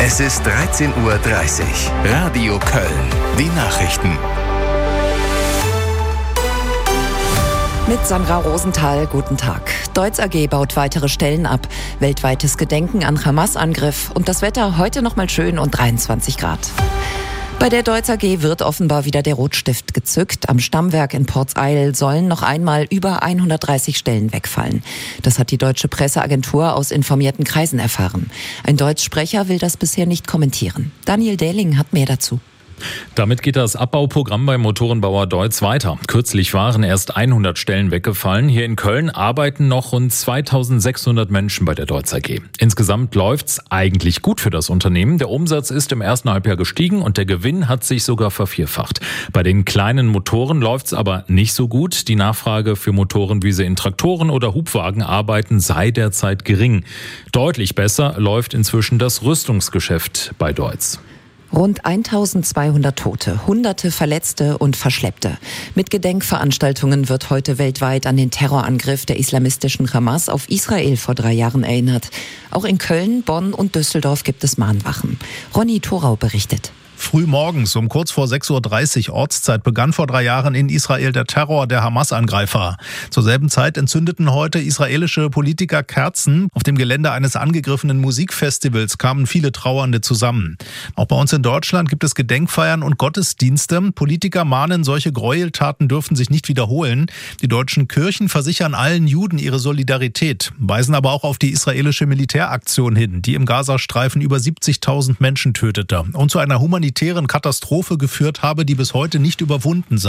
Es ist 13:30 Uhr. Radio Köln. Die Nachrichten. Mit Sandra Rosenthal, guten Tag. Deutz AG baut weitere Stellen ab. Weltweites Gedenken an Hamas-Angriff. Und das Wetter heute noch mal schön und 23 Grad. Bei der Deutz AG wird offenbar wieder der Rotstift gezückt. Am Stammwerk in Portseil sollen noch einmal über 130 Stellen wegfallen. Das hat die deutsche Presseagentur aus informierten Kreisen erfahren. Ein Deutz-Sprecher will das bisher nicht kommentieren. Daniel Dehling hat mehr dazu. Damit geht das Abbauprogramm beim Motorenbauer Deutz weiter. Kürzlich waren erst 100 Stellen weggefallen. Hier in Köln arbeiten noch rund 2600 Menschen bei der Deutz AG. Insgesamt läuft's eigentlich gut für das Unternehmen. Der Umsatz ist im ersten Halbjahr gestiegen und der Gewinn hat sich sogar vervierfacht. Bei den kleinen Motoren läuft's aber nicht so gut. Die Nachfrage für Motoren, wie sie in Traktoren oder Hubwagen arbeiten, sei derzeit gering. Deutlich besser läuft inzwischen das Rüstungsgeschäft bei Deutz. Rund 1200 Tote, Hunderte Verletzte und Verschleppte. Mit Gedenkveranstaltungen wird heute weltweit an den Terrorangriff der islamistischen Hamas auf Israel vor 3 Jahren erinnert. Auch in Köln, Bonn und Düsseldorf gibt es Mahnwachen. Ronny Thorau berichtet. Früh morgens um kurz vor 6:30 Uhr Ortszeit begann vor 3 Jahren in Israel der Terror der Hamas-Angreifer. Zur selben Zeit entzündeten heute israelische Politiker Kerzen. Auf dem Gelände eines angegriffenen Musikfestivals kamen viele Trauernde zusammen. Auch bei uns in Deutschland gibt es Gedenkfeiern und Gottesdienste. Politiker mahnen, solche Gräueltaten dürfen sich nicht wiederholen. Die deutschen Kirchen versichern allen Juden ihre Solidarität, weisen aber auch auf die israelische Militäraktion hin, die im Gazastreifen über 70.000 Menschen tötete und zu einer humanitären Katastrophe geführt habe, die bis heute nicht überwunden sei.